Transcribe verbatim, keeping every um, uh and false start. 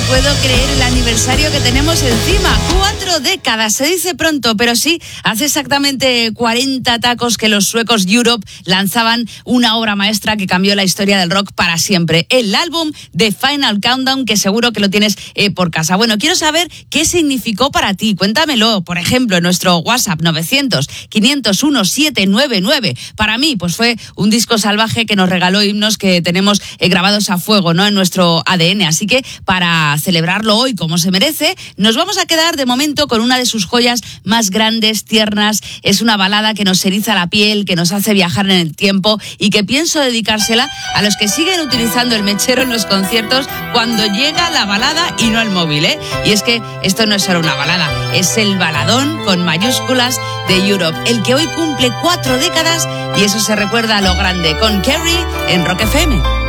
puedo creer el aniversario que tenemos encima. Cuatro décadas, se dice pronto, pero sí, hace exactamente cuarenta tacos que los suecos Europe lanzaban una obra maestra que cambió la historia del rock para siempre. El álbum The Final Countdown, que seguro que lo tienes eh, por casa. Bueno, quiero saber qué significó para ti. Cuéntamelo, por ejemplo, en nuestro WhatsApp novecientos, quinientos uno, setecientos noventa y nueve. Para mí, pues fue un disco salvaje que nos regaló himnos que tenemos eh, grabados a fuego, ¿no?, en nuestro A D N. Así que para celebrarlo hoy como se merece, nos vamos a quedar de momento con una de sus joyas más grandes, tiernas. Es una balada que nos eriza la piel, que nos hace viajar en el tiempo y que pienso dedicársela a los que siguen utilizando el mechero en los conciertos cuando llega la balada y no el móvil, ¿eh? Y es que esto no es solo una balada, es el baladón con mayúsculas de Europe, el que hoy cumple cuatro décadas y eso se recuerda a lo grande con Kerry en Rock F M.